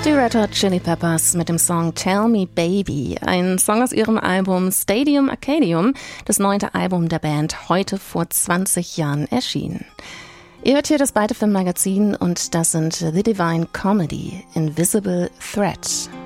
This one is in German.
Die Red Hot Chili Peppers mit dem Song Tell Me Baby, ein Song aus ihrem Album Stadium Arcadium, das 9. Album der Band, heute vor 20 Jahren erschienen. Ihr hört hier das Beite Film Magazin und das sind The Divine Comedy, Invisible Threat.